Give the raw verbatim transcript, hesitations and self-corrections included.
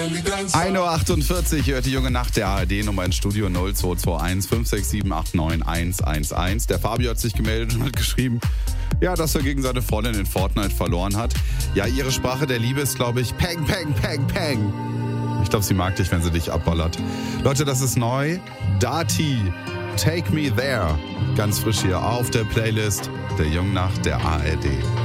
ein Uhr achtundvierzig hört die junge Nacht der A R D-Nummer ins Studio null zwei zwei eins fünf sechs sieben acht neun eins eins eins. Der Fabio hat sich gemeldet und hat geschrieben, ja, dass er gegen seine Freundin in Fortnite verloren hat. Ja, ihre Sprache der Liebe ist, glaube ich, Peng, Peng, Peng, Peng. Ich glaube, sie mag dich, wenn sie dich abballert. Leute, das ist neu. Dati, Take Me There. Ganz frisch hier auf der Playlist der jungen Nacht der A R D.